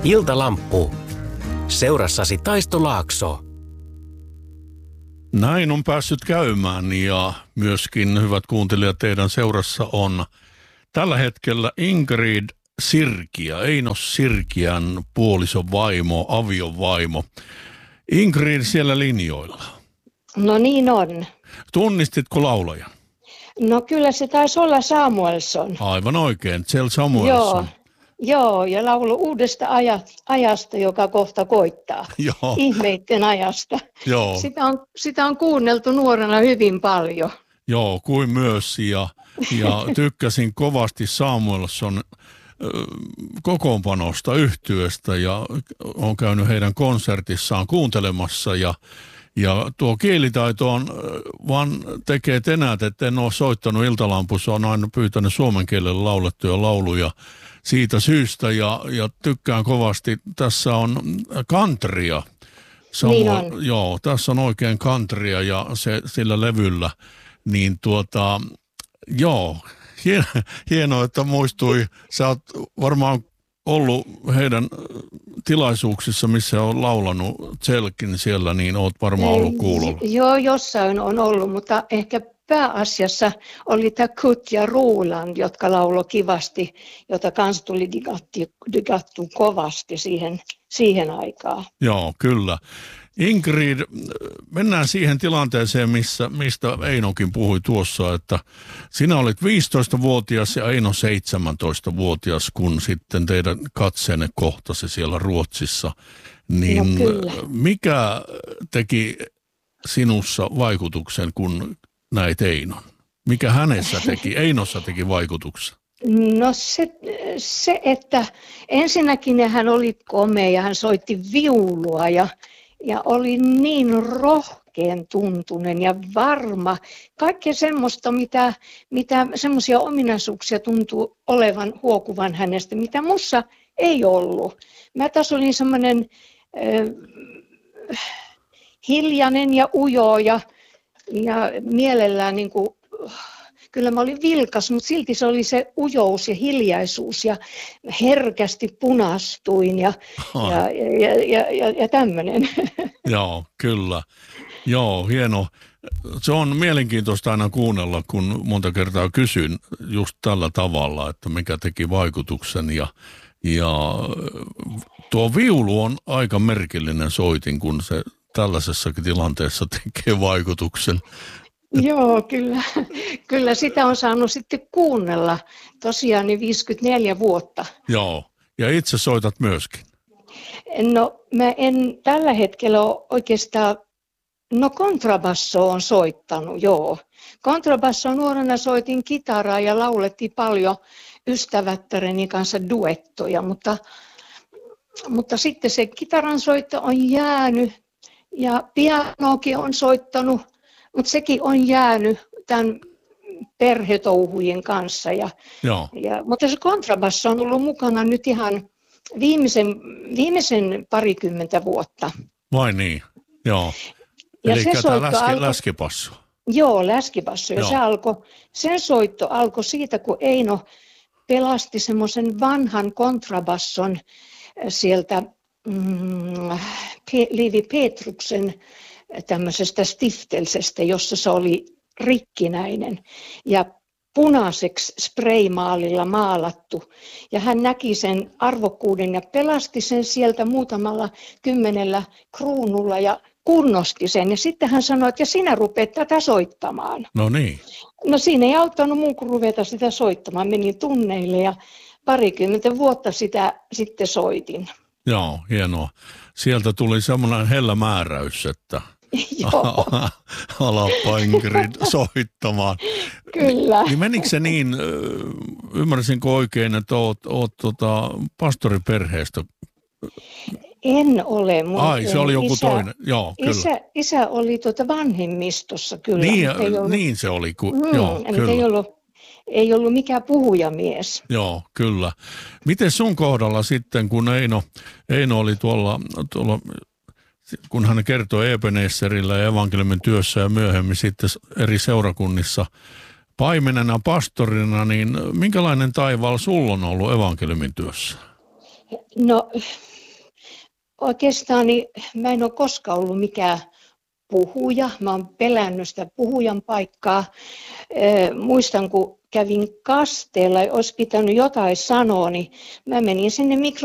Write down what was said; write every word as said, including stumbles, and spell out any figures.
Iltalamppu. Seurassasi Taisto Laakso. Näin on päässyt käymään ja myöskin, hyvät kuuntelijat, teidän seurassa on tällä hetkellä Ingrid Sirkiä, Eino Sirkiän puolison vaimo, avion vaimo. Ingrid siellä linjoilla. No niin on. Tunnistitko laulajan? No kyllä se taisi olla Samuelson. Aivan oikein, Kjell Samuelson. Joo, joo ja laulu uudesta ajasta, joka kohta koittaa. Joo. Ihmeitten ajasta. Joo. Sitä on, sitä on kuunneltu nuorena hyvin paljon. Joo, kuin myös ja, ja tykkäsin kovasti Samuelson kokoonpanosta, yhtyeestä ja olen käynyt heidän konsertissaan kuuntelemassa ja, ja tuo kielitaito on vaan tekee tenät, että en ole soittanut Iltalampussa, on aina pyytänyt suomen kielellä laulettuja lauluja siitä syystä ja, ja tykkään kovasti. Tässä on countrya. Niin on. Joo, tässä on oikein countrya ja se, sillä levyllä, niin tuota, joo, hienoa, että muistui. Sä oot varmaan ollut heidän tilaisuuksissa, missä on laulanut Kjellkin siellä, niin oot varmaan ollut kuulolla. Joo, jossain on ollut, mutta ehkä pääasiassa oli tämä Kut ja Roland, jotka lauloi kivasti, jota kanssa tuli digattu kovasti siihen, siihen aikaan. Joo, kyllä. Ingrid, mennään siihen tilanteeseen, missä, mistä Einokin puhui tuossa, että sinä olit viisitoistavuotias ja Eino seitsemäntoistavuotias, kun sitten teidän katseenne kohtasi siellä Ruotsissa. Niin no mikä teki sinussa vaikutuksen, kun näit Einon? Mikä hänessä teki, Einossa teki vaikutuksen? No se, se, että ensinnäkin hän oli komea ja hän soitti viulua ja Ja oli niin rohkean tuntunen ja varma. Kaikkea semmoista, mitä, mitä semmoisia ominaisuuksia tuntuu olevan huokuvan hänestä, mitä mussa ei ollut. Mä taas olin semmoinen äh, hiljainen ja ujo ja, ja mielellään niin kuin, kyllä mä olin vilkas, mutta silti se oli se ujous ja hiljaisuus ja herkästi punastuin ja, ja, ja, ja, ja, ja tämmöinen. Joo, kyllä. Joo, hieno. Se on mielenkiintoista aina kuunnella, kun monta kertaa kysyn just tällä tavalla, että mikä teki vaikutuksen. Ja, ja tuo viulu on aika merkillinen soitin, kun se tällaisessakin tilanteessa tekee vaikutuksen. Joo, kyllä. Kyllä sitä on saanut sitten kuunnella tosiaan niin viisikymmentäneljä vuotta. Joo, ja itse soitat myöskin. No mä en tällä hetkellä ole oikeastaan, no kontrabasso on soittanut, joo. Kontrabasso nuorena soitin kitaraa ja laulettiin paljon ystävättäreni kanssa duettoja, mutta, mutta sitten se kitaran soitto on jäänyt ja pianokin on soittanut. Mutta sekin on jäänyt tämän perhetouhujen kanssa. Ja, ja, mutta se kontrabasso on ollut mukana nyt ihan viimeisen, viimeisen parikymmentä vuotta. Vai niin? Joo. Ja eli tämä läski, alko, läskipasso. Joo, läskipasso. Ja joo. Se alko, sen soitto alkoi siitä, kun Eino pelasti semmoisen vanhan kontrabasson sieltä mm, Liivi Petruksen tämmöisestä stiftelsestä, jossa se oli rikkinäinen ja punaiseksi spraymaalilla maalattu. Ja hän näki sen arvokkuuden ja pelasti sen sieltä muutamalla kymmenellä kruunulla ja kunnosti sen. Ja sitten hän sanoi, että sinä rupeat tätä soittamaan. No niin. No siinä ei auttanut muu kuin ruveta sitä soittamaan. Menin tunneille ja parikymmentä vuotta sitä sitten soitin. Joo, hienoa. Sieltä tuli semmoinen hellä määräys, että alappa Ingrid soittamaan. Kyllä. Niin menikö se niin, ymmärsinkö oikein, että oot, oot tota, pastoriperheestä? En ole. Mun Ai, se oli joku isä, toinen. Joo, kyllä. Isä, isä oli tuota vanhemmistossa kyllä. Niin, ollut, niin se oli. Ku, mm, joo, kyllä. Ei ollut, ei ollut mikään puhujamies. Joo, kyllä. Miten sun kohdalla sitten, kun Eino, Eino oli tuolla, tuolla, kun hän kertoi Ebenezerillä ja evankeliumin työssä ja myöhemmin sitten eri seurakunnissa paimenena, pastorina, niin minkälainen taivaalla sulla on ollut evankeliumin työssä? No oikeastaan niin mä en ole koskaan ollut mikään puhuja. Mä oon pelännyt sitä puhujan paikkaa. E, muistan, kun kävin kasteella ja olisi pitänyt jotain sanoa, niin mä menin sinne mikro